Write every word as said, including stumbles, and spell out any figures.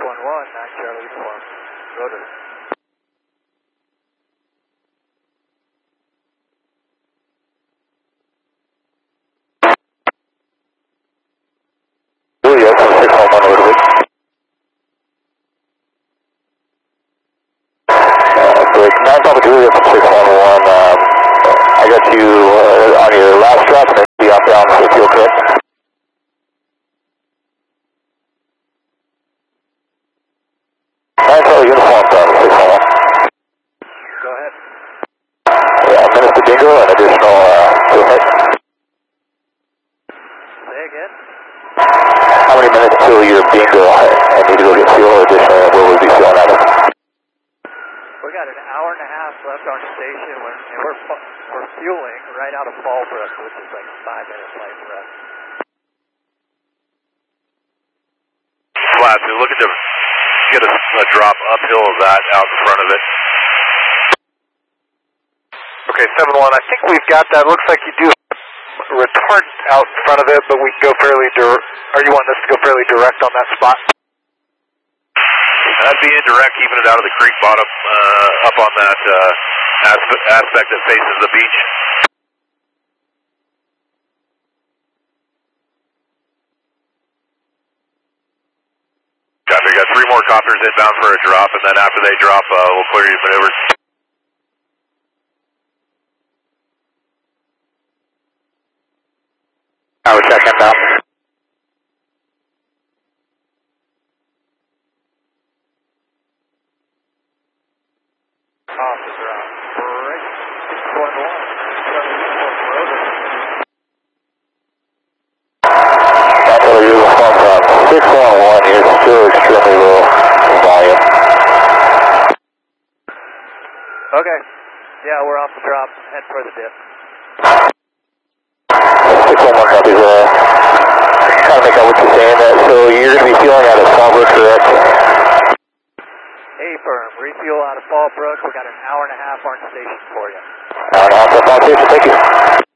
one one, nine Charlie Uniform, rotor. Juliet from six one one rotary. Uh, so it's nine Papa Juliet from six one one, um, I got you uh, on your last drop and then be off down with you, okay? nine Charlie Uniform from six one one. Go ahead. Yeah, minutes to bingo and additional uh, fuel tank. Say again? How many minutes till your bingo? I, I need to go get fuel or additional, where would we be fueling out of? We got an hour and a half left on station, when, and we're, we're fueling right out of Fallbrook, which is like a five minute flight for us. Flat, so looking to get a, a drop uphill of that out in front of it. Okay, seven one, I think we've got that. Looks like you do retardant out in front of it, but we can go fairly direct. Are you wanting us to go fairly direct on that spot? That'd be indirect, keeping it out of the creek bottom, uh, up on that uh, aspect, aspect that faces the beach. Copy, got three more copters inbound for a drop, and then after they drop, uh, we'll clear you maneuvers. I would check in now. Off the drop. Right. six one one, Charlie Uniform, rotor. Charlie Uniform from six one one, you're still extremely low volume. Okay. Yeah, we're off the drop, head for the dip. six one one copies, uh, trying to make out what you're saying, uh, so you're going to be fueling out of Fallbrook, correct? A firm, refuel out of Fallbrook. We got an hour and a half on station for you. Hour and a half, that's on station, thank you.